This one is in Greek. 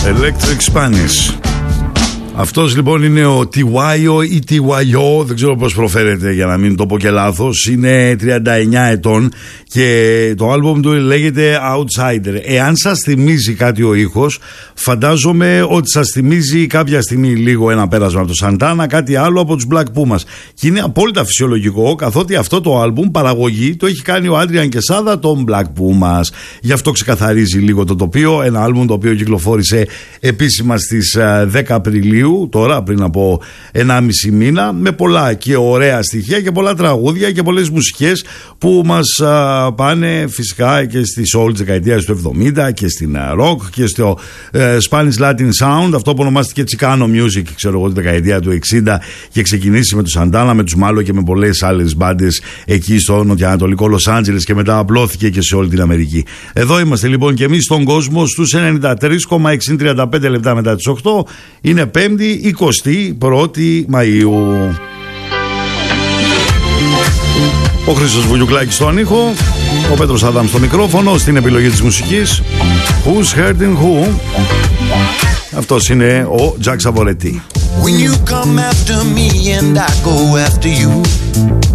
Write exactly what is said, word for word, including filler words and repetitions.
Electric Spanish. Αυτός λοιπόν είναι ο Τιουάιο ή Τιουαϊό, δεν ξέρω πώς προφέρεται για να μην το πω και λάθος. Είναι τριάντα εννιά ετών και το άλμπουμ του λέγεται Outsider. Εάν σας θυμίζει κάτι ο ήχος, φαντάζομαι ότι σας θυμίζει κάποια στιγμή λίγο ένα πέρασμα από το Σαντάνα, κάτι άλλο από τους Black Pumas. Και είναι απόλυτα φυσιολογικό, καθότι αυτό το άλμπουμ παραγωγή το έχει κάνει ο Άντριαν Κεσάδα των Black Pumas. Γι' αυτό ξεκαθαρίζει λίγο το τοπίο. Ένα άλμπουμ το οποίο κυκλοφόρησε επίσημα στις δέκα Απριλίου, τώρα πριν από ενάμιση μήνα, με πολλά και ωραία στοιχεία και πολλά τραγούδια και πολλές μουσικές που μας α, πάνε φυσικά και στη soul της δεκαετίας του εβδομήντα και στην rock και στο ε, Spanish Latin Sound, αυτό που ονομάστηκε Chicano Music, ξέρω εγώ, τη δεκαετία του εξήντα και ξεκινήσει με τους Santana, με τους Malo και με πολλές άλλες μπάντες εκεί στο νοτιοανατολικό Λος Άντζελες και μετά απλώθηκε και σε όλη την Αμερική. Εδώ είμαστε λοιπόν και εμείς στον κόσμο στους ενενήντα τρία κόμμα έξι, τριάντα πέντε λεπτά μετά τις οκτώ. Είναι Πέμπτη, εικοστή πρώτη Μαΐου. Ο Χρήστος Βουλιουκλάκης στον ήχο, ο Πέτρος Αδάμ στο μικρόφωνο, στην επιλογή της μουσικής. Who's hurting who? Αυτός είναι ο Jack Savoretti. When you come after me and I go after you.